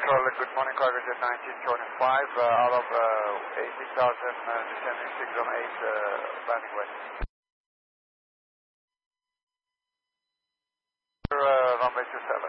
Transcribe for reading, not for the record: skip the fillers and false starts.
Charlotte, good morning, cargo jet 1925, out of 80,000, descending 6 on 8, landing west. Runway 27.